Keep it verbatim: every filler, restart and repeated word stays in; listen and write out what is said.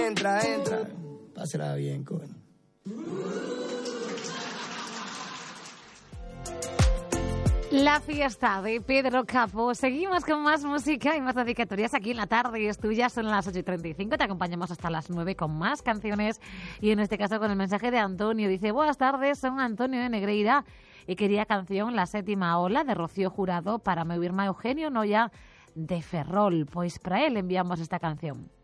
entra, entra. Pásala bien, coño. La fiesta de Pedro Capó. Seguimos con más música y más dedicatorias aquí en la tarde. Y es tuya, son las ocho y treinta y cinco. Te acompañamos hasta las nueve con más canciones. Y en este caso con el mensaje de Antonio. Dice, buenas tardes, son Antonio de Negreira. Y quería canción La Séptima Ola de Rocío Jurado para meu irmán Eugenio Noia de Ferrol. Pois para él enviamos esta canción.